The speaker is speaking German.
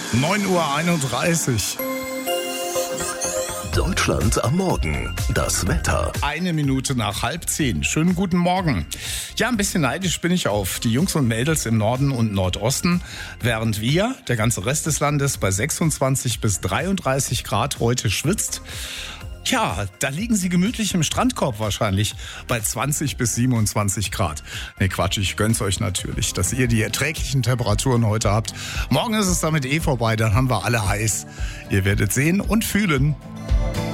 9:31 Uhr. Deutschland am Morgen. Das Wetter. 1 Minute nach 9:30. Schönen guten Morgen. Ja, ein bisschen neidisch bin ich auf die Jungs und Mädels im Norden und Nordosten, während wir, der ganze Rest des Landes, bei 26 bis 33 Grad heute schwitzt. Ja, da liegen sie gemütlich im Strandkorb wahrscheinlich bei 20 bis 27 Grad. Nee, Quatsch, ich gönn's euch natürlich, dass ihr die erträglichen Temperaturen heute habt. Morgen ist es damit vorbei, dann haben wir alle heiß. Ihr werdet sehen und fühlen.